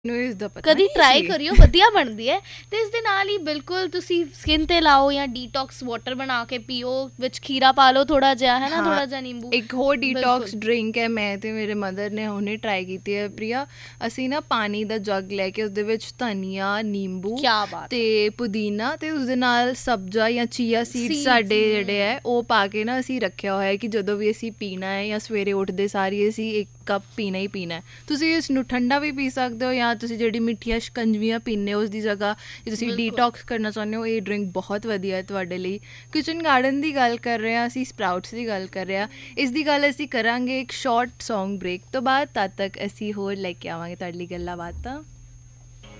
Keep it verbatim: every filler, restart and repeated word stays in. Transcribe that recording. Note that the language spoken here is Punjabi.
ਮੈਨੂੰ ਇਸ ਦਾ ਪਤਾ ਕਦੀ ਨਹੀਂ ਟਰਾਈ ਸੀ। ਕਰਿਓ, ਵਧੀਆ ਬਣਦੀ ਹੈ। ਅਤੇ ਇਸ ਦੇ ਨਾਲ ਹੀ ਬਿਲਕੁਲ ਤੁਸੀਂ ਸਕਿਨ 'ਤੇ ਲਾਓ ਜਾਂ ਡੀਟੋਕਸ ਵਾਟਰ ਬਣਾ ਕੇ ਪੀਓ, ਵਿੱਚ ਖੀਰਾ ਪਾ ਲਓ ਥੋੜ੍ਹਾ ਜਿਹਾ, ਹੈ ਨਾ, ਹਾਂ, ਥੋੜ੍ਹਾ ਜਿਹਾ ਨਿੰਬੂ। ਇੱਕ ਹੋਰ ਬਿਲਕੁਲ ਡੀਟੋਕਸ ਡਰਿੰਕ ਹੈ, ਮੈਂ ਅਤੇ ਮੇਰੇ ਮਦਰ ਨੇ ਹੁਣੇ ਟਰਾਈ ਕੀਤੀ ਹੈ ਪ੍ਰਿਆ। ਅਸੀਂ ਨਾ ਪਾਣੀ ਦਾ ਜੱਗ ਲੈ ਕੇ ਉਹਦੇ ਵਿੱਚ ਧਨੀਆ, ਨਿੰਬੂ ਕਿਆ ਬਾਤ ਹੈ। ਅਤੇ ਪੁਦੀਨਾ ਅਤੇ ਉਸਦੇ ਨਾਲ ਸਬਜ਼ਾ ਜਾਂ ਚੀਆ ਸੀਡਸ ਸੀਡਸ। ਸਾਡੇ ਜਿਹੜੇ ਹੈ ਉਹ ਪਾ ਕੇ ਨਾ ਅਸੀਂ ਰੱਖਿਆ ਹੋਇਆ ਕਿ ਜਦੋਂ ਵੀ ਅਸੀਂ ਪੀਣਾ ਹੈ ਜਾਂ ਸਵੇਰੇ ਉੱਠਦੇ ਸਾਰ ਹੀ ਅਸੀਂ ਇੱਕ ਕੱਪ ਪੀਣਾ ਹੀ ਪੀਣਾ ਹੈ। ਤੁਸੀਂ ਇਸ ਨੂੰ ਠੰਡਾ ਵੀ ਪੀ ਸਕਦੇ ਹੋ, ਜਾਂ ਤੁਸੀਂ ਜਿਹੜੀ ਮਿੱਠੀਆਂ ਸ਼ਿਕੰਜਵੀਆਂ ਪੀਂਦੇ ਹੋ ਉਸ ਦੀ ਜਗ੍ਹਾ ਜੇ ਤੁਸੀਂ ਬਿਲਕੁਲ ਡੀਟੋਕਸ ਕਰਨਾ ਚਾਹੁੰਦੇ ਹੋ, ਇਹ ਡਰਿੰਕ ਬਹੁਤ ਵਧੀਆ ਹੈ ਤੁਹਾਡੇ ਲਈ। ਕਿਚਨ ਗਾਰਡਨ ਦੀ ਗੱਲ ਕਰ ਰਹੇ ਹਾਂ ਅਸੀਂ, ਸਪਰਾਊਟਸ ਦੀ ਗੱਲ ਕਰ ਰਹੇ ਹਾਂ। ਇਸ ਦੀ ਗੱਲ ਅਸੀਂ ਕਰਾਂਗੇ ਇੱਕ ਸ਼ਾਰਟ ਸੌਂਗ ਬ੍ਰੇਕ ਤੋਂ ਬਾਅਦ। ਤਦ ਤੱਕ ਅਸੀਂ ਹੋਰ ਲੈ ਕੇ ਆਵਾਂਗੇ ਤੁਹਾਡੇ ਲਈ ਗੱਲਾਂ ਬਾਤਾਂ।